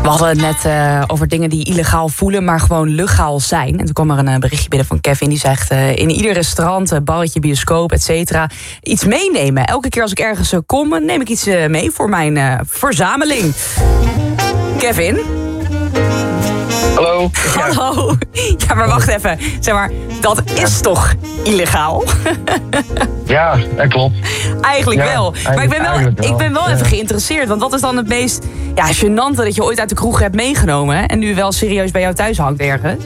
We hadden het net over dingen die illegaal voelen, maar gewoon legaal zijn. En toen kwam er een berichtje binnen van Kevin. Die zegt, in ieder restaurant, barretje, bioscoop, et cetera, iets meenemen. Elke keer als ik ergens kom, neem ik iets mee voor mijn verzameling. Kevin? Hallo. Hallo. Ja, maar wacht even. Zeg maar, dat is toch illegaal? Ja, dat klopt. Eigenlijk wel. Maar ik ben wel Ja. even geïnteresseerd. Want wat is dan het meest gênante dat je ooit uit de kroeg hebt meegenomen? Hè? En nu wel serieus bij jou thuis hangt ergens?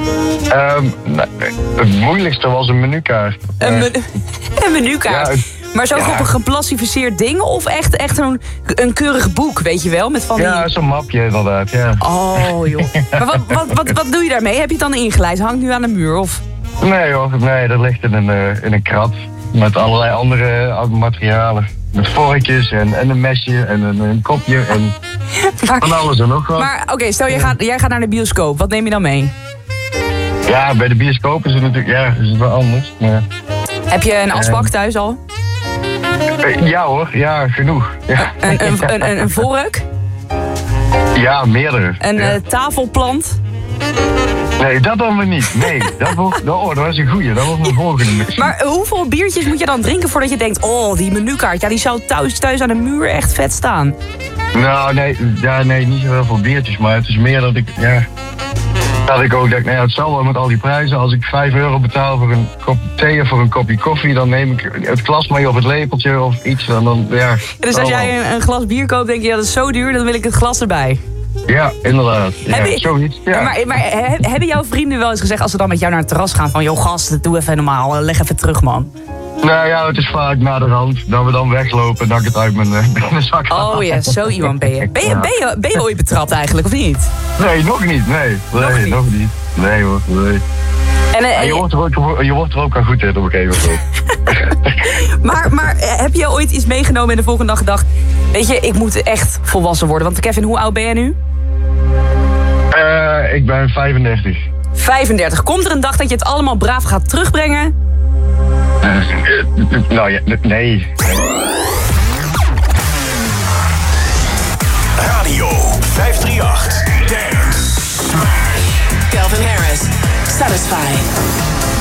Het moeilijkste was een menukaart. Een menukaart. Ja, maar zo op een geplastificeerd ding? Of echt een keurig boek, weet je wel? Met van die... Ja, zo'n mapje inderdaad, ja. Oh, joh. Maar wat doe je daarmee? Heb je het dan ingelijst? Hangt nu aan de muur, of? Nee hoor, nee, dat ligt in een krat. Met allerlei andere materialen. Met vorkjes en een mesje en een kopje en van alles en nog wat. Maar oké, stel jij gaat naar de bioscoop. Wat neem je dan mee? Ja, bij de bioscoop is het natuurlijk is het wel anders. Maar... Heb je een asbak thuis al? Ja hoor, ja, genoeg. Ja. Een vork? Ja, meerdere. Een tafelplant? Nee, dat dan weer niet. Nee, dat was een goeie. Dat was mijn volgende. Maar hoeveel biertjes moet je dan drinken voordat je denkt... oh, die menukaart, die zou thuis aan de muur echt vet staan? Nou, nee, niet zo heel veel biertjes. Maar het is meer dat ik, dat ik ook denk, het zal wel met al die prijzen. Als ik €5 betaal voor een kop thee of voor een kopje koffie... dan neem ik het glas mee of het lepeltje of iets. En dan, dus als jij een glas bier koopt, denk je, dat is zo duur, dan wil ik het glas erbij. Ja, inderdaad. Ja, zoiets. Ja. Maar hebben jouw vrienden wel eens gezegd, als ze dan met jou naar het terras gaan... van, joh gast, doe even normaal, leg even terug, man. Nou ja, het is vaak na de rand dat we dan weglopen... dat ik het uit mijn zak haal. Oh ja, zo iemand ben je. Ben je ooit betrapt eigenlijk, of niet? Nee, nog niet, nee. Nog niet. Nee hoor, nee. En je wordt er ook aan goed in op een gegeven moment. maar heb je ooit iets meegenomen en de volgende dag gedacht... weet je, ik moet echt volwassen worden. Want Kevin, hoe oud ben jij nu? Ik ben 35. 35. Komt er een dag dat je het allemaal braaf gaat terugbrengen? Nou ja, nee. Radio 538. Dance. Calvin Harris. Satisfied.